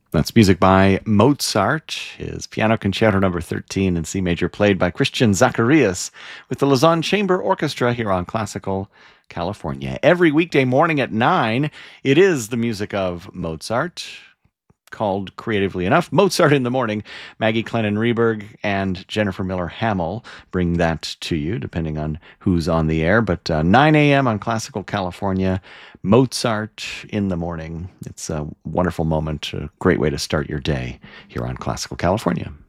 That's music by Mozart, his Piano Concerto Number 13 in C major, played by Christian Zacharias with the Lausanne Chamber Orchestra here on Classical California. Every weekday morning at 9, it is the music of Mozart, called creatively enough Mozart in the Morning. Maggie Clennon Reberg and Jennifer Miller Hamill bring that to you, depending on who's on the air. But 9 a.m. on Classical California, Mozart in the Morning. It's a wonderful moment, a great way to start your day here on Classical California.